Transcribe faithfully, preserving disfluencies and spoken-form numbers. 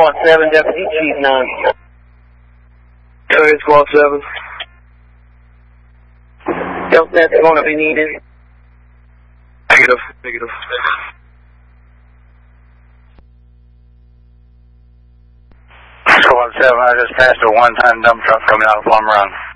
Squad seven, Deputy Chief nine. Courier Squad seven. Delta one if you need it. Negative, negative. Squad seven, I just passed a one-ton dump truck coming out of Plum Run.